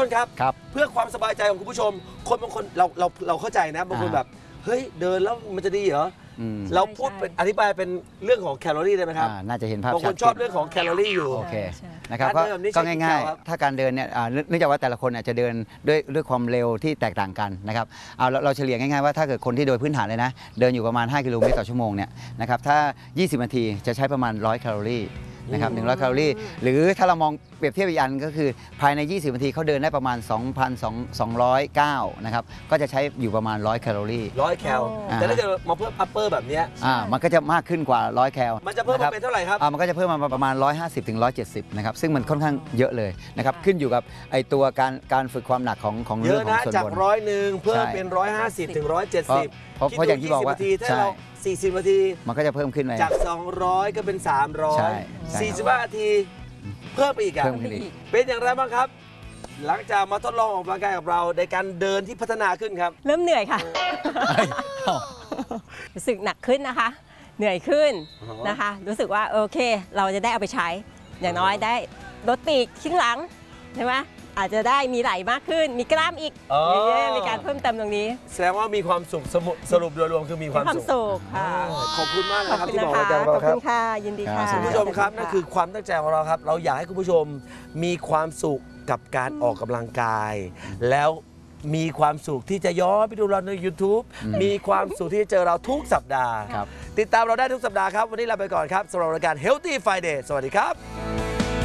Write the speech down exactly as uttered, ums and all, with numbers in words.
ต้นครับครับเพื่อความสบายใจของคุณผู้ชมคนบางคนเราเราเราเข้าใจนะบางคนแบบเฮ้ยเดินแล้วมันจะดีเหรอเราพูดเป็นอธิบายเป็นเรื่องของแคลอรี่ได้ไหมครับน่าจะเห็นภาพบางคนชอบเรื่องของแคลอรี่อยู่โอเคนะครับก็ง่ายๆถ้าการเดินเนี่ยเนื่องจากว่าแต่ละคนจะเดินด้วยด้วยความเร็วที่แตกต่างกันนะครับเอาเราเฉลี่ยง่ายๆว่าถ้าเกิดคนที่โดยพื้นฐานเลยนะเดินอยู่ประมาณห้ากิโลเมตรต่อชั่วโมงเนี่ยนะครับถ้ายี่สิบนาทีจะใช้ประมาณหนึ่งร้อยแคลอรี่นะครับหนึ่งร้อยแคลอรี่หรือถ้าเรามองเปรียบเทียบอีกอันก็คือภายในยี่สิบนาทีเขาเดินได้ประมาณ สองพันสองร้อยเก้า นะครับก็จะใช้อยู่ประมาณหนึ่งร้อยแคลอรี่หนึ่งร้อยแคลแต่ถ้าเกิดมาเพิ่มอัปเปอร์แบบนี้อ่ามันก็จะมากขึ้นกว่าหนึ่งร้อยแคลมันจะเพิ่มมาเป็นเท่าไหร่ครับอ่ามันก็จะเพิ่มมาประมาณหนึ่งร้อยห้าสิบถึงหนึ่งร้อยเจ็ดสิบนะครับซึ่งมันค่อนข้างเยอะเลยนะครับขึ้นอยู่กับไอตัวการการฝึกความหนักของของเรื่องของส่วนบนจากร้อยหนึ่งเพิ่มเป็นหนึ่งร้อยห้าสิบถึงหนึ่งร้อยเจ็ดสิบเพราะเพราะอย่างที่บอกว่าถ้าเราสี่สิบนาทีมันก็จะเพิ่มขึ้นไปจากสองร้อยก็เป็นสามร้อยสี่สิบห้านาทีเพิ่มไปอีกอ่ะเป็นอย่างไรบ้างครับหลังจากมาทดลองออกกำลังกายกับเราในการเดินที่พัฒนาขึ้นครับเริ่มเหนื่อยค่ะรู้สึกหนักขึ้นนะคะเหนื่อยขึ้นนะคะรู้สึกว่าโอเคเราจะได้เอาไปใช้อย่างน้อยได้ลดปีกข้างหลังใช่ไหมอาจจะได้มีไหล่มากขึ้นมีกล้ามอีกมีการเพิ่มเติมตรงนี้แสดงว่ามีความสุขสรุปโดยรวมคือมีความสุขค่ะขอบคุณมากนะครับที่บอกเราขอบคุณค่ะยินดีค่ะคุณผู้ชมครับนั่นคือความตั้งใจของเราครับเราอยากให้คุณผู้ชมมีความสุขกับการออกกำลังกายแล้วมีความสุขที่จะย้อนไปดูเราใน ยูทูบ มีความสุขที่จะเจอเราทุกสัปดาห์ติดตามเราได้ทุกสัปดาห์ครับวันนี้ลาไปก่อนครับสำหรับรายการ Healthy Friday สวัสดีครับ